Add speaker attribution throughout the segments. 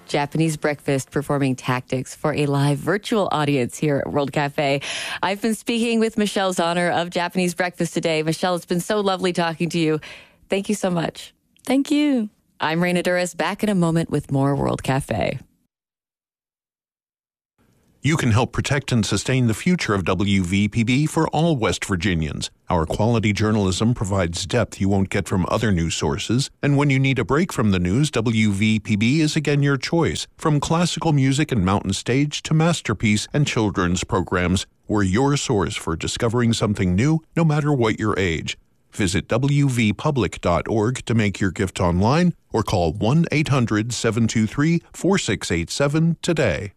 Speaker 1: Japanese Breakfast performing Tactics for a live virtual audience here at World Cafe. I've been speaking with Michelle Zauner of Japanese Breakfast today. Michelle, it's been so lovely talking to you. Thank you so much.
Speaker 2: Thank you.
Speaker 1: I'm Raina Duras, back in a moment with more World Cafe.
Speaker 3: You can help protect and sustain the future of WVPB for all West Virginians. Our quality journalism provides depth you won't get from other news sources, and when you need a break from the news, WVPB is again your choice. From classical music and mountain stage to masterpiece and children's programs, we're your source for discovering something new, no matter what your age. Visit wvpublic.org to make your gift online or call 1-800-723-4687 today.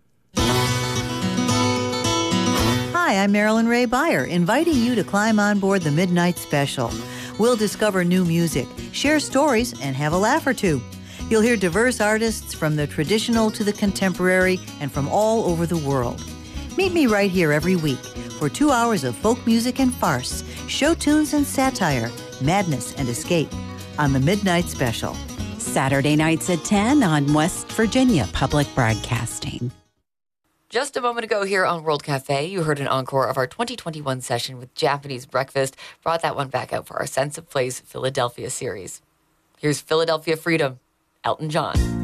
Speaker 4: Hi, I'm Marilyn Ray Beyer, inviting you to climb on board the Midnight Special. We'll discover new music, share stories, and have a laugh or two. You'll hear diverse artists from the traditional to the contemporary and from all over the world. Meet me right here every week for 2 hours of folk music and farce, show tunes and satire, madness and escape on the Midnight Special.
Speaker 5: Saturday nights at 10 on West Virginia Public Broadcasting.
Speaker 1: Just a moment ago here on World Cafe, you heard an encore of our 2021 session with Japanese Breakfast. Brought that one back out for our Sense of Place Philadelphia series. Here's Philadelphia Freedom, Elton John.